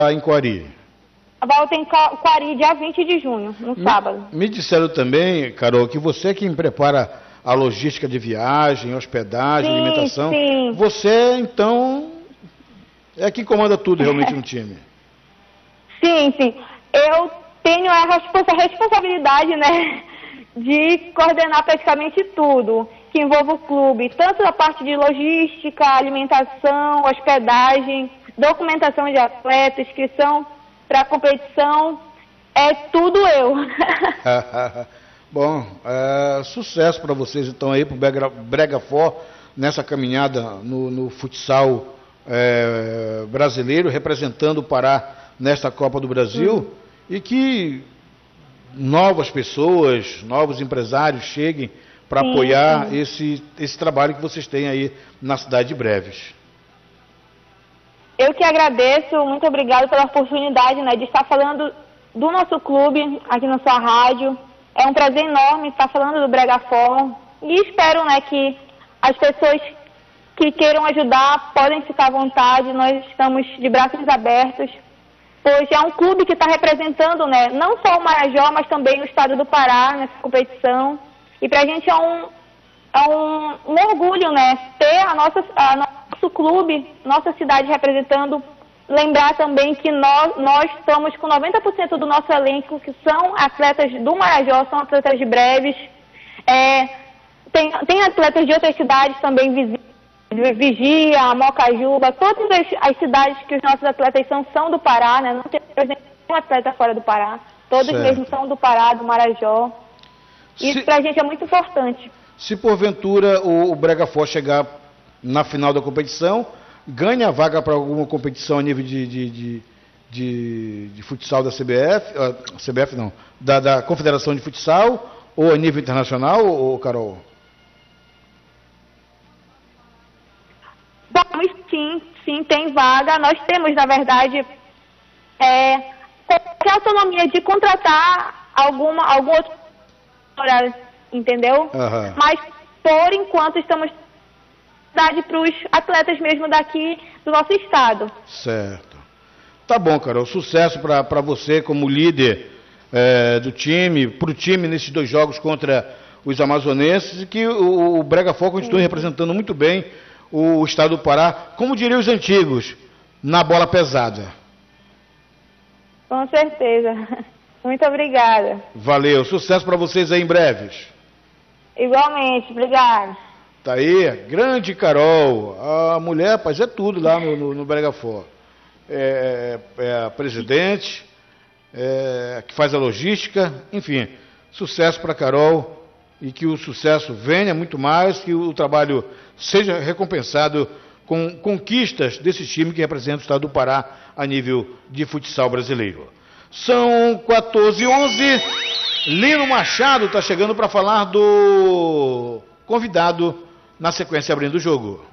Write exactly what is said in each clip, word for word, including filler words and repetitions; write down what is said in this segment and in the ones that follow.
em Coari? Volta em Coari dia vinte de junho, no me, sábado. Me disseram também, Carol, que você é quem prepara a logística de viagem, hospedagem, sim, alimentação. Sim. Você, então, é quem comanda tudo realmente no time. Sim, sim. Eu tenho a responsabilidade, né, de coordenar praticamente tudo que envolve o clube, tanto a parte de logística, alimentação, hospedagem, documentação de atleta, inscrição para a competição, é tudo eu. Bom, é, sucesso para vocês então aí, para o Brega, Brega For, nessa caminhada no, no futsal é, brasileiro, representando o Pará nesta Copa do Brasil, hum. e que novas pessoas, novos empresários cheguem para apoiar sim. Esse, esse trabalho que vocês têm aí na cidade de Breves. Eu que agradeço, muito obrigado pela oportunidade, né, de estar falando do nosso clube aqui na sua rádio. É um prazer enorme estar falando do Brega For e espero, né, que as pessoas que queiram ajudar podem ficar à vontade. Nós estamos de braços abertos, pois é um clube que está representando, né, não só o Marajó, mas também o estado do Pará nessa competição. E para a gente é um, é um, um orgulho, né, ter a nossa, a nosso clube, nossa cidade representando. Lembrar também que nós, nós estamos com noventa por cento do nosso elenco, que são atletas do Marajó, são atletas de Breves. É, tem, tem atletas de outras cidades também, Vigia, Mocajuba, todas as, as cidades que os nossos atletas são, são do Pará, né? Não tem nenhum atleta fora do Pará. Todos certo. Mesmo são do Pará, do Marajó. Isso se, pra gente é muito importante. Se porventura o, o Brega For chegar na final da competição, ganha a vaga para alguma competição a nível de, de, de, de, de futsal da C B F, uh, C B F não, da, da Confederação de Futsal, ou a nível internacional, ou, Carol? Vamos sim, sim, tem vaga. Nós temos, na verdade, é, qualquer autonomia de contratar alguma, algum outro, entendeu? Uhum. Mas, por enquanto, estamos para os atletas mesmo daqui do nosso estado. Certo. Tá bom, Carol. Sucesso para você como líder é, do time, para o time nesses dois jogos contra os amazonenses, e que o, o Brega For continue Sim. representando muito bem o estado do Pará, como diriam os antigos, na bola pesada. Com certeza. Muito obrigada. Valeu. Sucesso para vocês aí em breves. Igualmente. Obrigada. Tá aí, grande Carol. A mulher, rapaz, é tudo lá no, no, no Brega For. É, é a presidente, é, que faz a logística, enfim. Sucesso para Carol e que o sucesso venha muito mais, que o trabalho seja recompensado com conquistas desse time que representa o estado do Pará a nível de futsal brasileiro. São quatorze e onze. Lino Machado está chegando para falar do convidado na sequência abrindo o jogo.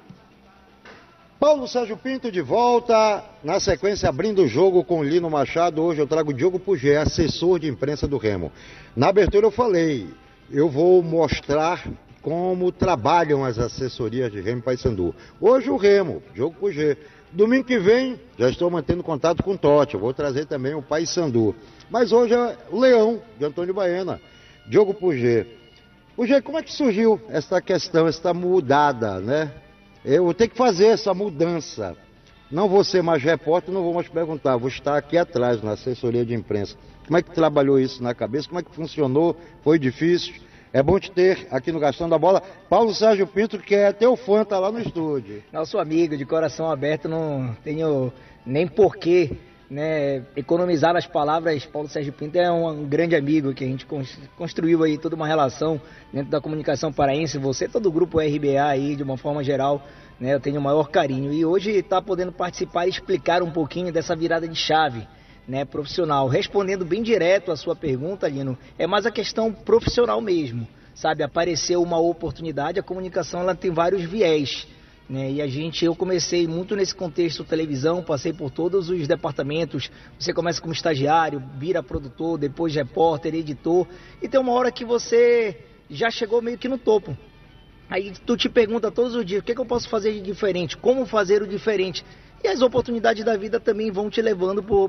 Paulo Sérgio Pinto de volta, na sequência abrindo o jogo com Lino Machado. Hoje eu trago o Diogo Pugé, assessor de imprensa do Remo. Na abertura eu falei, eu vou mostrar como trabalham as assessorias de Remo e Paysandu. Hoje o Remo, Diogo Pugé. Domingo que vem, já estou mantendo contato com o Totti, eu vou trazer também o Paysandu. Mas hoje é o Leão, de Antônio Baena, Diogo Pugé. Pugé, como é que surgiu essa questão, essa mudada, né? Eu vou ter que fazer essa mudança. Não vou ser mais repórter, não vou mais perguntar, vou estar aqui atrás, na assessoria de imprensa. Como é que trabalhou isso na cabeça? Como é que funcionou? Foi difícil? É bom te ter aqui no Gastão da Bola. Paulo Sérgio Pinto, que é teu fã, tá lá no estúdio. Nosso amigo, de coração aberto, não tenho nem porquê, né, economizar as palavras. Paulo Sérgio Pinto é um, um grande amigo que a gente construiu aí toda uma relação dentro da comunicação paraense. Você, todo o grupo R B A aí, de uma forma geral, né, eu tenho o maior carinho. E hoje está podendo participar e explicar um pouquinho dessa virada de chave, né, profissional. Respondendo bem direto a sua pergunta, Lino, é mais a questão profissional mesmo, sabe? Apareceu uma oportunidade, a comunicação ela tem vários viés, né? E a gente, eu comecei muito nesse contexto televisão, passei por todos os departamentos. Você começa como estagiário, vira produtor, depois repórter, editor, e tem uma hora que você já chegou meio que no topo. Aí tu te pergunta todos os dias, o que, que eu posso fazer de diferente? Como fazer o diferente? E as oportunidades da vida também vão te levando